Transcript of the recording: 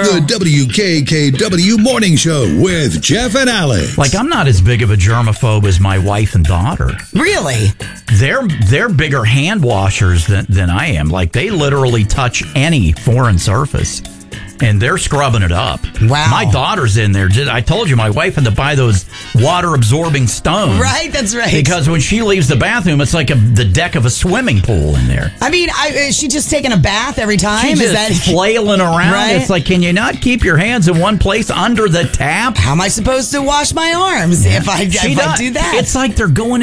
The WKKW Morning Show with Jeff and Alex. Like, I'm not as big of a germaphobe as my wife and daughter. Really? They're bigger hand washers than I am. Like, they literally touch any foreign surface, and they're scrubbing it up. Wow. My daughter's in there. I told you, my wife had to buy those water-absorbing stones. Right, that's right. Because when she leaves the bathroom, it's like the deck of a swimming pool in there. I mean, is she just taking a bath every time? She's just flailing around. Right? It's like, can you not keep your hands in one place under the tap? How am I supposed to wash my arms if I do that? It's like they're going